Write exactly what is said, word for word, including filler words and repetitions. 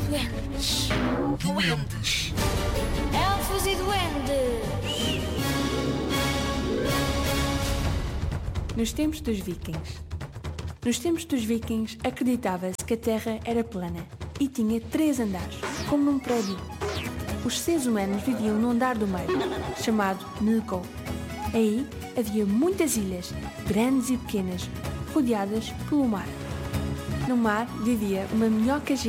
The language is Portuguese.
Duendes. Duendes. Elfos e duendes. Nos tempos dos vikings. Nos tempos dos vikings, acreditava-se que a Terra era plana e tinha três andares, como num prédio. Os seres humanos viviam no andar do meio, chamado Midgård. Aí havia muitas ilhas, grandes e pequenas, rodeadas pelo mar. No mar vivia uma minhoca gigante